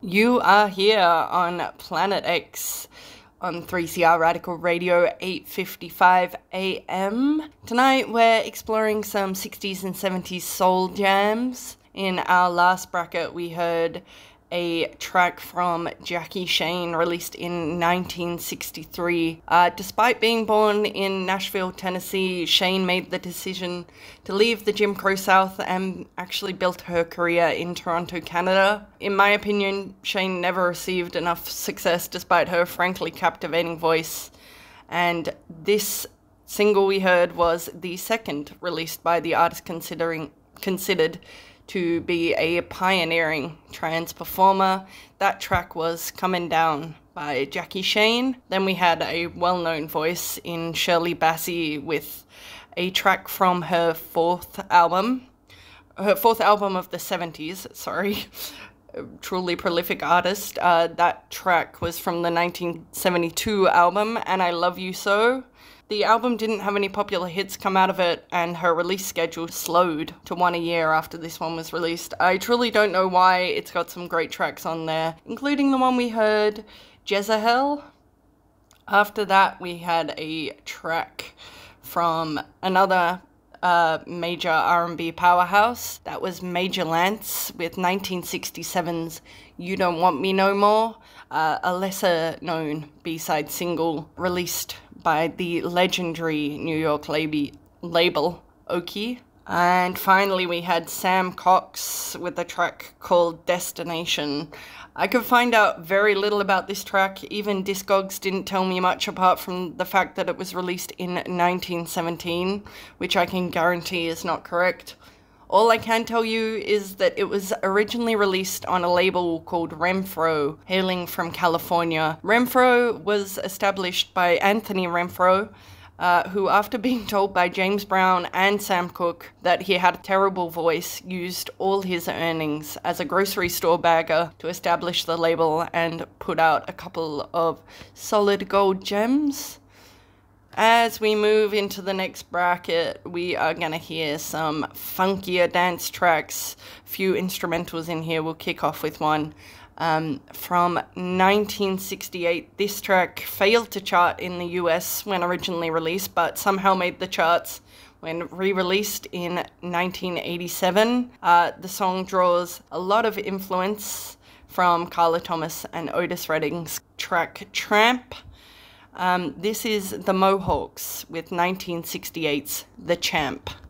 You are here on Planet X on 3CR Radical Radio 8:55 AM. Tonight we're exploring some 60s and 70s soul jams. In our last bracket we heard a track from Jackie Shane released in 1963. Despite being born in Nashville, Tennessee, Shane made the decision to leave the Jim Crow South and actually built her career in Toronto, Canada. In my opinion, Shane never received enough success despite her frankly captivating voice, and this single we heard was the second released by the artist considered to be a pioneering trans performer. That track was Coming Down by Jackie Shane. Then we had a well-known voice in Shirley Bassey with a track from her fourth album of the 70s, sorry. Truly prolific artist. That track was from the 1972 album, And I Love You So. The album didn't have any popular hits come out of it, and her release schedule slowed to one a year after this one was released. I truly don't know why. It's got some great tracks on there, including the one we heard, Jezahel. After that, we had a track from another major R&B powerhouse. That was Major Lance with 1967's You Don't Want Me No More, a lesser-known B-side single released by the legendary New York label Oki. And finally we had Sam Cox with a track called Destination. I could find out very little about this track. Even Discogs didn't tell me much apart from the fact that it was released in 1917, which I can guarantee is not correct. All I can tell you is that it was originally released on a label called Renfro, hailing from California. Renfro was established by Anthony Renfro, who, after being told by James Brown and Sam Cooke that he had a terrible voice, used all his earnings as a grocery store bagger to establish the label and put out a couple of solid gold gems. As we move into the next bracket, we are going to hear some funkier dance tracks. A few instrumentals in here. We'll kick off with one from 1968. This track failed to chart in the US when originally released, but somehow made the charts when re-released in 1987. The song draws a lot of influence from Carla Thomas and Otis Redding's track Tramp. This is the Mohawks with 1968's The Champ.